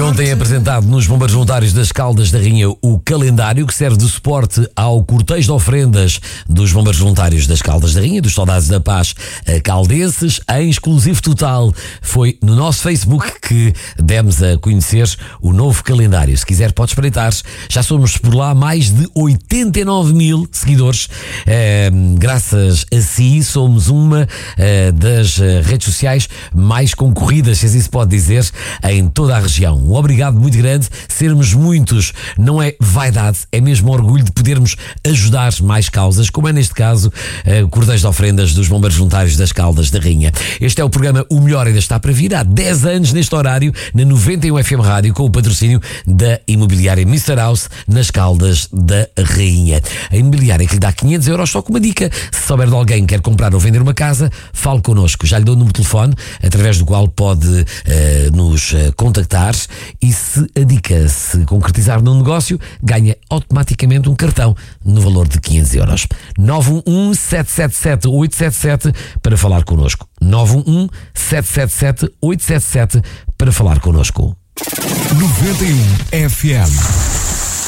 ontem apresentado nos Bombeiros Voluntários das Caldas da Rainha o calendário que serve de suporte ao cortejo de ofrendas dos Bombeiros Voluntários das Caldas da Rainha, dos Soldados da Paz caldenses, em exclusivo total. Foi no nosso Facebook que demos a conhecer o novo calendário. Se quiser pode espreitar. Já somos por lá mais de 89 mil seguidores. Graças a si somos uma das redes sociais mais concorridas, se assim se pode dizer, em toda a região. Um obrigado muito grande. Sermos muitos não é vaidade, é mesmo orgulho de podermos ajudar mais causas, como é neste caso o cortejo de ofrendas dos Bombeiros Voluntários das Caldas da Rainha. Este é o programa O Melhor Ainda Está para Vir, há 10 anos neste horário, na 91 FM Rádio, com o patrocínio da imobiliária Mr. House, nas Caldas da Rainha. A imobiliária que lhe dá 500 euros só com uma dica: se souber de alguém que quer comprar ou vender uma casa, fale connosco. Já lhe dou o número de telefone através do qual pode nos contactar, e se a dica se concretizar num negócio, ganha automaticamente um cartão no valor de 500 euros. 911-777-877 para falar connosco. 911-777-877 para falar connosco. 91 FM.